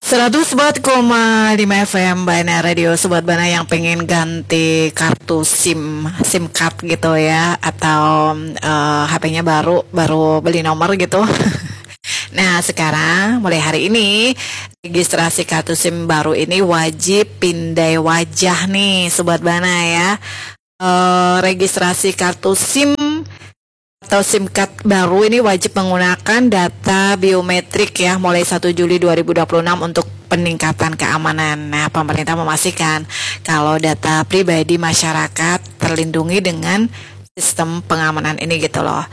104,5 FM Bana Radio. Sobat Bana yang pengen ganti kartu SIM card gitu ya, atau HP-nya baru beli nomor gitu. Nah, sekarang mulai hari ini registrasi kartu SIM baru ini wajib pindai wajah nih Sobat Bana ya. Registrasi kartu SIM atau SIM card baru ini wajib menggunakan data biometrik ya mulai 1 Juli 2026 untuk peningkatan keamanan. Nah, pemerintah memastikan kalau data pribadi masyarakat terlindungi dengan sistem pengamanan ini gitu loh.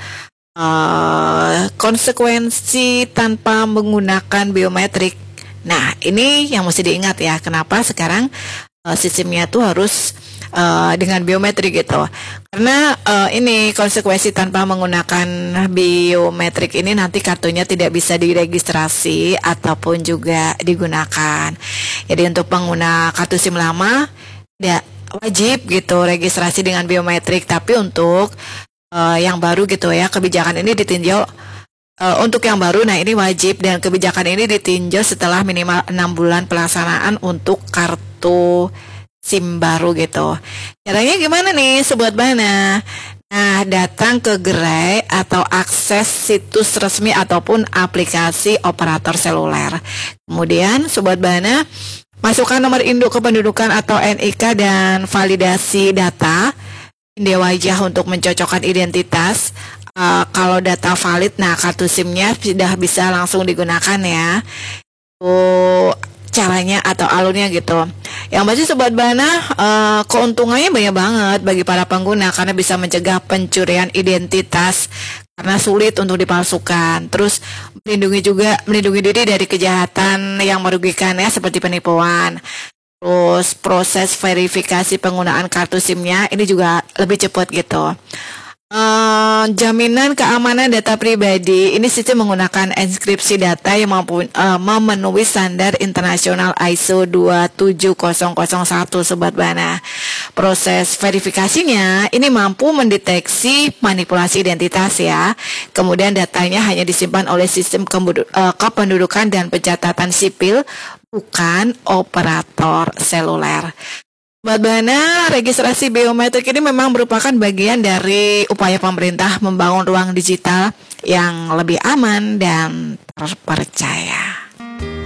Konsekuensi tanpa menggunakan biometrik. Nah, ini yang mesti diingat ya, kenapa sekarang sistemnya tuh harus dengan biometrik gitu. Karena ini konsekuensi tanpa menggunakan biometrik ini nanti kartunya tidak bisa diregistrasi ataupun juga digunakan. Jadi untuk pengguna kartu SIM lama tidak wajib gitu registrasi dengan biometrik, tapi untuk yang baru gitu ya, kebijakan ini ditinjau untuk yang baru. Nah, ini wajib, dan kebijakan ini ditinjau setelah minimal 6 bulan pelaksanaan untuk kartu SIM baru gitu. Caranya gimana nih Sobat Bana? Nah, datang ke gerai atau akses situs resmi ataupun aplikasi operator seluler. Kemudian Sobat Bana masukkan nomor induk kependudukan atau NIK dan validasi data pindai wajah untuk mencocokkan identitas. Kalau data valid, nah kartu SIM-nya sudah bisa langsung digunakan ya. Caranya atau alurnya gitu. Yang pasti Sobat Bana, keuntungannya banyak banget bagi para pengguna karena bisa mencegah pencurian identitas karena sulit untuk dipalsukan. Terus melindungi diri dari kejahatan yang merugikan ya, seperti penipuan. Terus proses verifikasi penggunaan kartu SIM-nya ini juga lebih cepat gitu. Jaminan keamanan data pribadi ini sistem menggunakan enkripsi data yang memenuhi standar internasional ISO 27001 Sobat Bana. Proses verifikasinya ini mampu mendeteksi manipulasi identitas ya. Kemudian datanya hanya disimpan oleh sistem kependudukan dan pencatatan sipil, bukan operator seluler. Sobat Bana, registrasi biometrik ini memang merupakan bagian dari upaya pemerintah membangun ruang digital yang lebih aman dan terpercaya.